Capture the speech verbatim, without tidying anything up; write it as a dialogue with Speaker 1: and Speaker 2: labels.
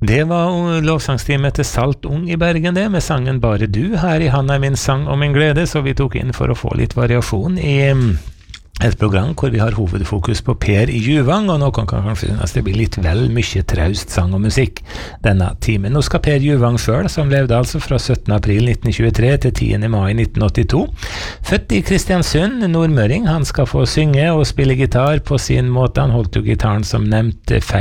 Speaker 1: Det var lovsangsteamet til Salt Ung i Bergen det, med sangen Bare du, her i Han er min sang og min glede, så vi tok inn for å få litt variasjon i et program hvor vi har hovedfokus på Per Juvang, og noen kan kanskje synes det blir litt vel mye traust sang og musikk denne timen. Nå skal Per Juvang selv, som levde altså fra syttende april nitten tjuetre til tiende mai nitten åttito, født i Kristiansund, nordmøring, han skal få synge og spille gitar på sin måte, han holdt jo gitaren som nevnt feil